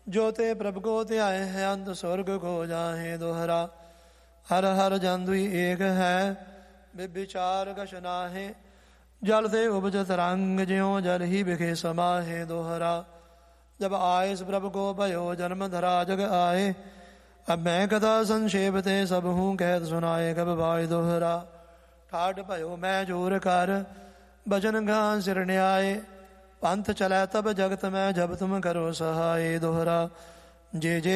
ਜੋ ਤੇ ਪ੍ਰਭ ਕੋ ਧਿਆਏ ਹੈ ਅੰਤ ਸੁਰਗ ਕੋ ਜਾਹੇ ਦੋਹਰਾ। ਹਰ ਹਰ ਜਨ ਦੁਈ ਏਕ ਹੈ ਬਿਚਾਰ ਕਛ ਨਾਹੇ। ਜਲ ਤੇ ਉਪਜਤ ਰੰਗ ਜਿਉ ਜਲ ਹੀ ਬਿਖੇ समाहे दोहरा। जब आए इस प्रभु को भयो जन्म धरा जग आए। अब मैं कथा संक्षेप ते सब हूँ कहत सुनाए कब भाई दोहरा। ठाठ भयो मैं जोर कर बचन गान सिर न्याय। पंथ चलै तब जगत में जब तुम करो सहाय दोहरा। जे जे